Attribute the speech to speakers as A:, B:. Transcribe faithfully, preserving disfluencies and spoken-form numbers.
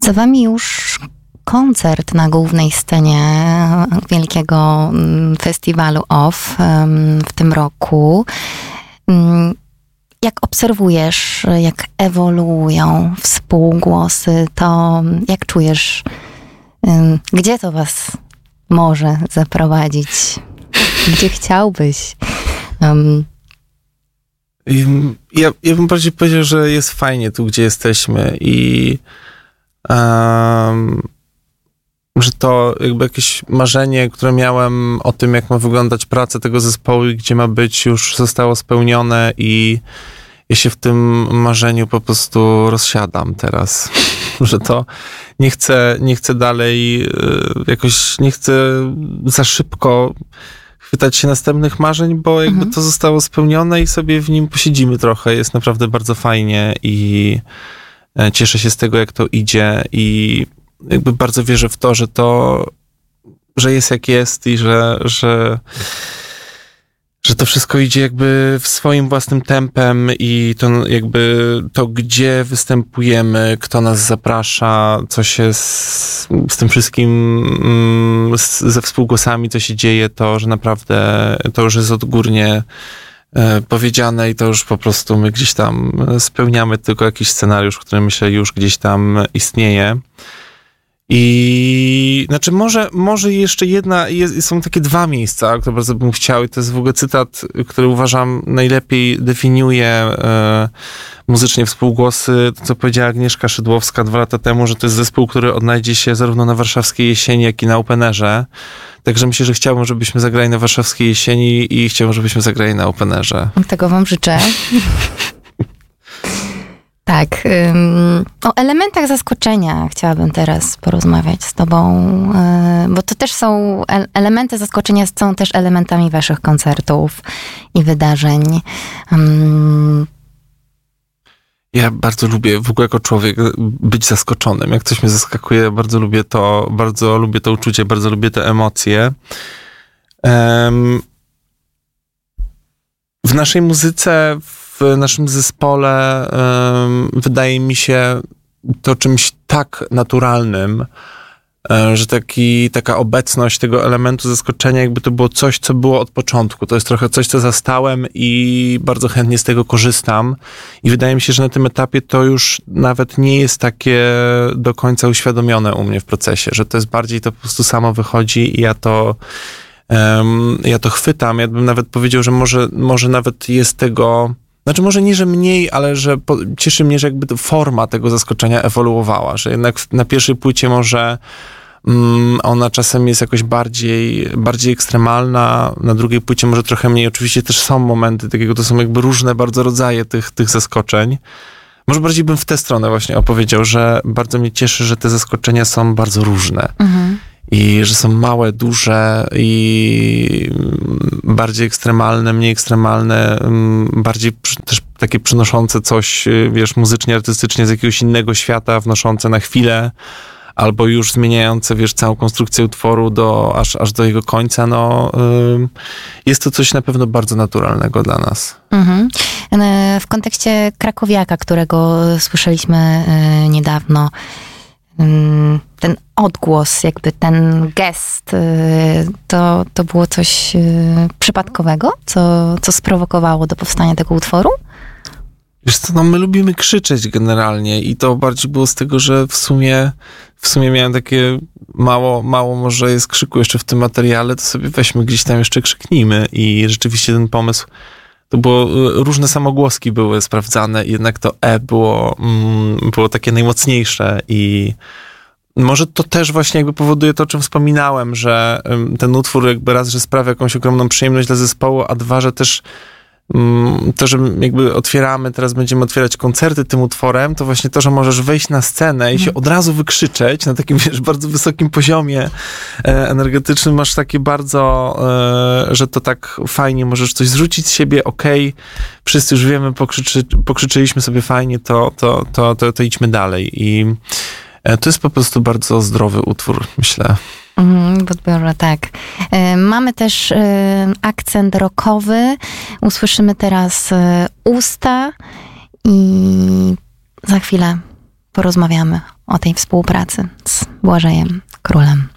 A: Za wami już koncert na głównej scenie wielkiego festiwalu O F F w tym roku. Jak obserwujesz, jak ewoluują współgłosy, to jak czujesz, gdzie to was może zaprowadzić? Gdzie chciałbyś? Um.
B: Ja, ja bym bardziej powiedział, że jest fajnie tu, gdzie jesteśmy i um, że to jakby jakieś marzenie, które miałem o tym, jak ma wyglądać praca tego zespołu i gdzie ma być, już zostało spełnione i ja się w tym marzeniu po prostu rozsiadam teraz. Że to nie chcę, nie chcę dalej jakoś, nie chcę za szybko chwytać się następnych marzeń, bo jakby mhm. to zostało spełnione i sobie w nim posiedzimy trochę. Jest naprawdę bardzo fajnie i cieszę się z tego, jak to idzie i jakby bardzo wierzę w to, że to, że jest jak jest i że, że, że to wszystko idzie jakby w swoim własnym tempem i to jakby to, gdzie występujemy, kto nas zaprasza, co się z, z tym wszystkim, z, ze współgłosami, co się dzieje, to, że naprawdę to już jest odgórnie e, powiedziane i to już po prostu my gdzieś tam spełniamy tylko jakiś scenariusz, który myślę już gdzieś tam istnieje. I znaczy może, może jeszcze jedna, jest, są takie dwa miejsca, które bardzo bym chciał i to jest w ogóle cytat, który uważam najlepiej definiuje e, muzycznie współgłosy, to co powiedziała Agnieszka Szydłowska dwa lata temu, że to jest zespół, który odnajdzie się zarówno na warszawskiej jesieni, jak i na Openerze. Także myślę, że chciałbym, żebyśmy zagrali na warszawskiej jesieni i chciałbym, żebyśmy zagrali na Openerze.
A: Tego wam życzę. Tak. Ym, o elementach zaskoczenia chciałabym teraz porozmawiać z tobą, yy, bo to też są, e- elementy zaskoczenia są też elementami waszych koncertów i wydarzeń. Ym.
B: Ja bardzo lubię w ogóle jako człowiek być zaskoczonym. Jak coś mnie zaskakuje, bardzo lubię to, bardzo lubię to uczucie, bardzo lubię te emocje. Ym, w naszej muzyce, w naszym zespole um, wydaje mi się to czymś tak naturalnym, um, że taki, taka obecność tego elementu zaskoczenia, jakby to było coś, co było od początku. To jest trochę coś, co zastałem i bardzo chętnie z tego korzystam. I wydaje mi się, że na tym etapie to już nawet nie jest takie do końca uświadomione u mnie w procesie, że to jest bardziej to po prostu samo wychodzi i ja to um, ja to chwytam. Ja bym nawet powiedział, że może, może nawet jest tego... Znaczy może nie, że mniej, ale że po, cieszy mnie, że jakby forma tego zaskoczenia ewoluowała, że jednak na pierwszej płycie może mm, ona czasem jest jakoś bardziej, bardziej ekstremalna, na drugiej płycie może trochę mniej. Oczywiście też są momenty takiego, to są jakby różne bardzo rodzaje tych, tych zaskoczeń. Może bardziej bym w tę stronę właśnie opowiedział, że bardzo mnie cieszy, że te zaskoczenia są bardzo różne. Mhm. I że są małe, duże i bardziej ekstremalne, mniej ekstremalne, bardziej też takie przynoszące coś, wiesz, muzycznie, artystycznie z jakiegoś innego świata, wnoszące na chwilę, albo już zmieniające, wiesz, całą konstrukcję utworu do, aż, aż do jego końca. No, jest to coś na pewno bardzo naturalnego dla nas. Mhm.
A: W kontekście Krakowiaka, którego słyszeliśmy niedawno, ten odgłos, jakby ten gest, to, to było coś przypadkowego, co, co sprowokowało do powstania tego utworu?
B: Wiesz co, no my lubimy krzyczeć generalnie i to bardziej było z tego, że w sumie w sumie miałem takie mało, mało może jest krzyku jeszcze w tym materiale, to sobie weźmy gdzieś tam jeszcze krzyknijmy i rzeczywiście ten pomysł to było, różne samogłoski były sprawdzane i jednak to E było, mm, było takie najmocniejsze i może to też właśnie jakby powoduje to, o czym wspominałem, że ten utwór jakby raz, że sprawia jakąś ogromną przyjemność dla zespołu, a dwa, że też to, że jakby otwieramy, teraz będziemy otwierać koncerty tym utworem, to właśnie to, że możesz wejść na scenę i się od razu wykrzyczeć na takim, wiesz, bardzo wysokim poziomie energetycznym, masz takie bardzo, że to tak fajnie, możesz coś zrzucić z siebie, okej, okay, wszyscy już wiemy, pokrzyczy, pokrzyczyliśmy sobie fajnie, to, to, to, to, to idźmy dalej. I to jest po prostu bardzo zdrowy utwór, myślę.
A: Mhm, w odbiorze, tak. Mamy też akcent rockowy. Usłyszymy teraz Usta i za chwilę porozmawiamy o tej współpracy z Błażejem Królem.